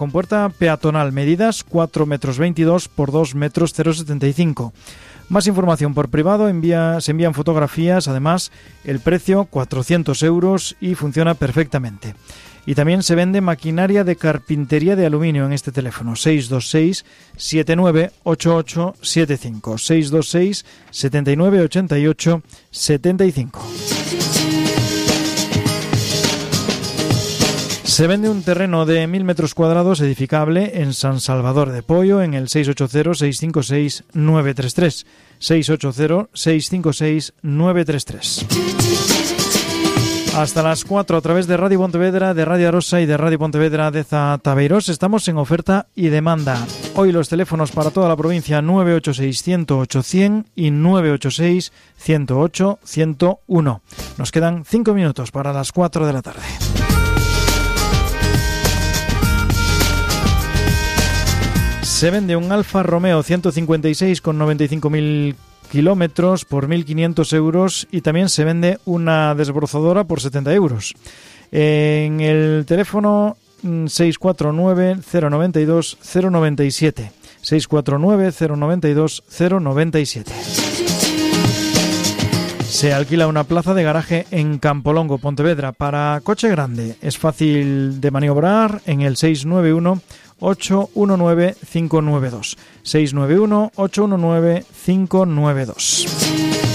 con puerta peatonal, medidas 4,22 metros por 2,075 metros. Más información por privado, se envían fotografías, además el precio 400 euros y funciona perfectamente. Y también se vende maquinaria de carpintería de aluminio en este teléfono, 626 79 8875, 626 79 88 75. Se vende un terreno de 1.000 metros cuadrados edificable en San Salvador de Poyo en el 680-656-933. 680-656-933. Hasta las 4 a través de Radio Pontevedra, de Radio Arosa y de Radio Pontevedra de Zataveiros. Estamos en oferta y demanda. Hoy los teléfonos para toda la provincia 986-108-100 y 986-108-101. Nos quedan 5 minutos para las 4 de la tarde. Se vende un Alfa Romeo 156 con 95.000 kilómetros por 1.500 euros y también se vende una desbrozadora por 70 euros. En el teléfono 649-092-097. 649-092-097. Se alquila una plaza de garaje en Campolongo, Pontevedra, para coche grande. Es fácil de maniobrar en el 691-819-592. 691-819-592.